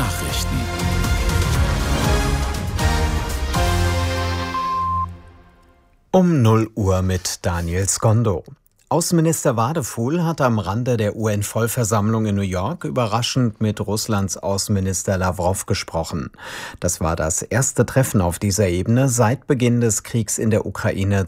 Nachrichten. Um 0 Uhr mit Daniel Skondo. Außenminister Wadefuhl hat am Rande der UN-Vollversammlung in New York überraschend mit Russlands Außenminister Lawrow gesprochen. Das war das erste Treffen auf dieser Ebene seit Beginn des Kriegs in der Ukraine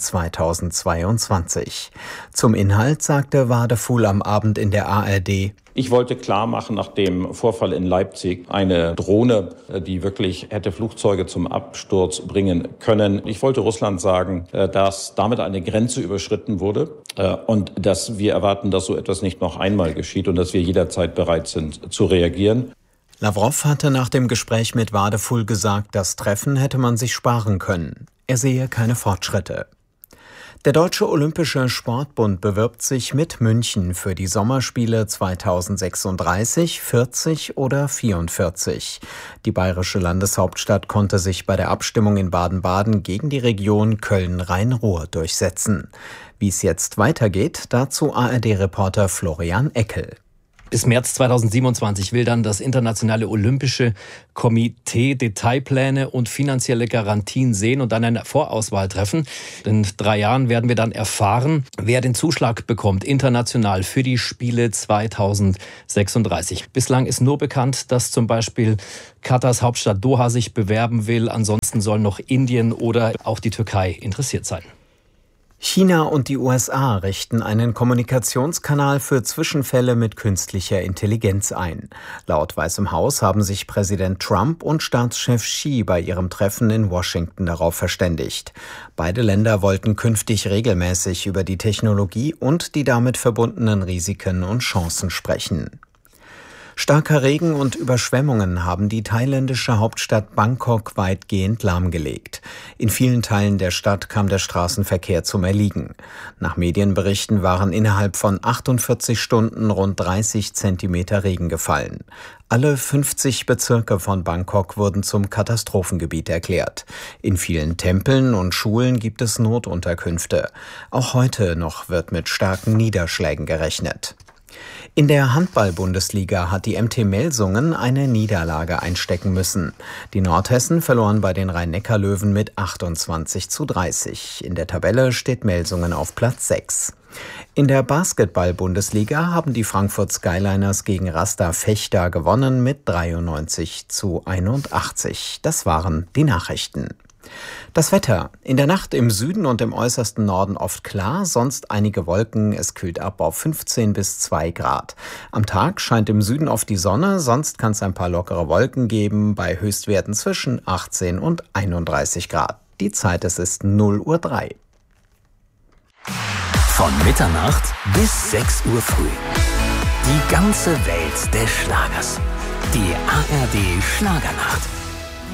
2022. Zum Inhalt sagte Wadefuhl am Abend in der ARD: Ich wollte klar machen, nach dem Vorfall in Leipzig, eine Drohne, die wirklich hätte Flugzeuge zum Absturz bringen können. Ich wollte Russland sagen, dass damit eine Grenze überschritten wurde und dass wir erwarten, dass so etwas nicht noch einmal geschieht und dass wir jederzeit bereit sind zu reagieren. Lawrow hatte nach dem Gespräch mit Wadefuhl gesagt, das Treffen hätte man sich sparen können. Er sehe keine Fortschritte. Der Deutsche Olympische Sportbund bewirbt sich mit München für die Sommerspiele 2036, 40 oder 44. Die bayerische Landeshauptstadt konnte sich bei der Abstimmung in Baden-Baden gegen die Region Köln-Rhein-Ruhr durchsetzen. Wie es jetzt weitergeht, dazu ARD-Reporter Florian Eckel. Bis März 2027 will dann das Internationale Olympische Komitee Detailpläne und finanzielle Garantien sehen und dann eine Vorauswahl treffen. In 3 Jahren werden wir dann erfahren, wer den Zuschlag bekommt, international für die Spiele 2036. Bislang ist nur bekannt, dass zum Beispiel Katars Hauptstadt Doha sich bewerben will. Ansonsten sollen noch Indien oder auch die Türkei interessiert sein. China und die USA richten einen Kommunikationskanal für Zwischenfälle mit künstlicher Intelligenz ein. Laut Weißem Haus haben sich Präsident Trump und Staatschef Xi bei ihrem Treffen in Washington darauf verständigt. Beide Länder wollten künftig regelmäßig über die Technologie und die damit verbundenen Risiken und Chancen sprechen. Starker Regen und Überschwemmungen haben die thailändische Hauptstadt Bangkok weitgehend lahmgelegt. In vielen Teilen der Stadt kam der Straßenverkehr zum Erliegen. Nach Medienberichten waren innerhalb von 48 Stunden rund 30 Zentimeter Regen gefallen. Alle 50 Bezirke von Bangkok wurden zum Katastrophengebiet erklärt. In vielen Tempeln und Schulen gibt es Notunterkünfte. Auch heute noch wird mit starken Niederschlägen gerechnet. In der Handball-Bundesliga hat die MT Melsungen eine Niederlage einstecken müssen. Die Nordhessen verloren bei den Rhein-Neckar-Löwen mit 28:30. In der Tabelle steht Melsungen auf Platz 6. In der Basketball-Bundesliga haben die Frankfurt Skyliners gegen Rasta Fechter gewonnen mit 93:81. Das waren die Nachrichten. Das Wetter. In der Nacht im Süden und im äußersten Norden oft klar, sonst einige Wolken. Es kühlt ab auf 15 bis 2 Grad. Am Tag scheint im Süden oft die Sonne, sonst kann es ein paar lockere Wolken geben, bei Höchstwerten zwischen 18 und 31 Grad. Die Zeit, es ist 0:03 Uhr. Von Mitternacht bis 6 Uhr früh. Die ganze Welt des Schlagers. Die ARD Schlagernacht.